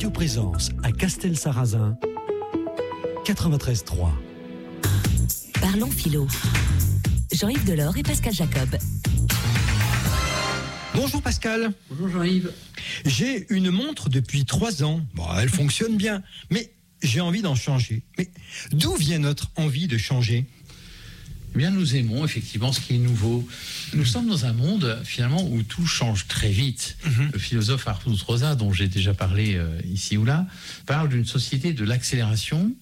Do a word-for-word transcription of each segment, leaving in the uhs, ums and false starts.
Radio Présence à Castel-Sarrazin, quatre-vingt-treize trois. Parlons philo. Jean-Yves Delors et Pascal Jacob. Bonjour Pascal. Bonjour Jean-Yves. J'ai une montre depuis trois ans. Bon, elle fonctionne bien, mais j'ai envie d'en changer. Mais d'où vient notre envie de changer ? Eh bien, nous aimons effectivement ce qui est nouveau. Nous sommes dans un monde, finalement, où tout change très vite. Mm-hmm. Le philosophe Arthur Rosa, dont j'ai déjà parlé euh, ici ou là, parle d'une société de l'accélération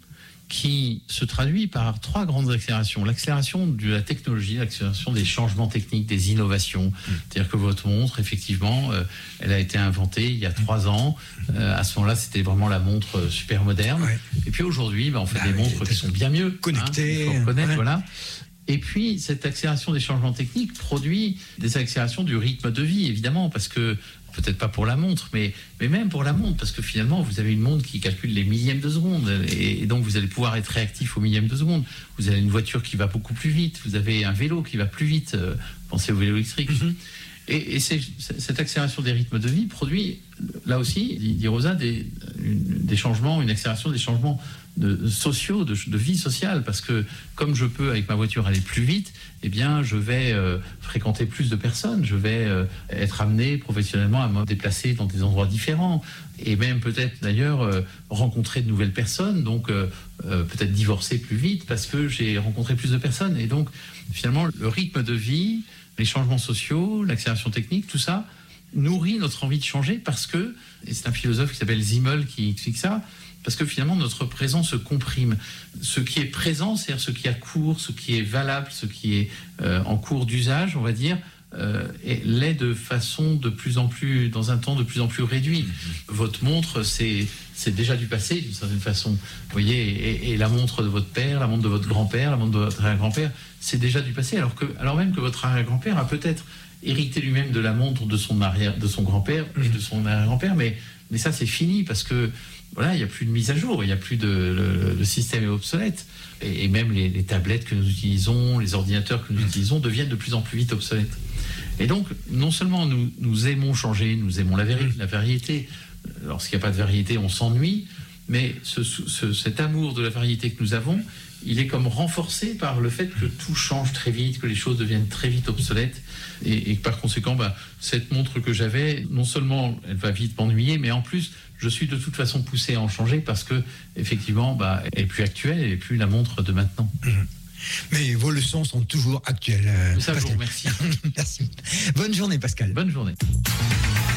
qui se traduit par trois grandes accélérations. L'accélération de la technologie, l'accélération des changements techniques, des innovations. Mm. C'est-à-dire que votre montre, effectivement, euh, elle a été inventée il y a trois ans. Euh, à ce moment-là, c'était vraiment la montre super moderne. Ouais. Et puis aujourd'hui, bah, on fait bah, des oui, montres qui sont bien mieux. Connectées. Hein, il faut reconnaître, ouais. voilà. Et puis, cette accélération des changements techniques produit des accélérations du rythme de vie, évidemment, parce que, peut-être pas pour la montre, mais, mais même pour la montre, parce que finalement, vous avez une montre qui calcule les millièmes de seconde, et, et donc vous allez pouvoir être réactif au millième de seconde. Vous avez une voiture qui va beaucoup plus vite, vous avez un vélo qui va plus vite, euh, pensez au vélo électrique. Mm-hmm. Et, et c'est, cette accélération des rythmes de vie produit, là aussi, dit Rosa, des, une, des changements, une accélération des changements de, sociaux, de, de vie sociale, parce que comme je peux avec ma voiture aller plus vite, eh bien je vais euh, fréquenter plus de personnes, je vais euh, être amené professionnellement à me déplacer dans des endroits différents, et même peut-être d'ailleurs euh, rencontrer de nouvelles personnes, donc euh, euh, peut-être divorcer plus vite parce que j'ai rencontré plus de personnes, et donc finalement le rythme de vie, les changements sociaux, l'accélération technique, tout ça nourrit notre envie de changer parce que, et c'est un philosophe qui s'appelle Simmel qui explique ça, parce que finalement notre présent se comprime. Ce qui est présent, c'est-à-dire ce qui a cours, ce qui est valable, ce qui est euh, en cours d'usage, on va dire, euh, et l'est de façon de plus en plus, dans un temps de plus en plus réduit. Mmh. Votre montre, c'est, c'est déjà du passé d'une certaine façon. Vous voyez, et, et la montre de votre père, la montre de votre grand-père, la montre de votre arrière-grand-père, c'est déjà du passé, alors, que, alors même que votre arrière-grand-père a peut-être hérité lui-même de la montre de son, arrière, de son grand-père mmh. et de son arrière-grand-père, mais, mais ça c'est fini parce que voilà, il n'y a plus de mise à jour, il n'y a plus de... Le, le système est obsolète. Et, et même les, les tablettes que nous utilisons, les ordinateurs que nous utilisons deviennent de plus en plus vite obsolètes. Et donc, non seulement nous, nous aimons changer, nous aimons la, vari- la variété. Lorsqu'il n'y a pas de variété, on s'ennuie. Mais ce, ce, cet amour de la variété que nous avons, il est comme renforcé par le fait que tout change très vite, que les choses deviennent très vite obsolètes. Et, et par conséquent, bah, cette montre que j'avais, non seulement elle va vite m'ennuyer, mais en plus, je suis de toute façon poussé à en changer parce que, effectivement, bah, elle est plus actuelle, elle n'est plus la montre de maintenant. Mmh. Mais vos leçons sont toujours actuelles. Tout ça, je vous remercie. Merci. Bonne journée, Pascal. Bonne journée.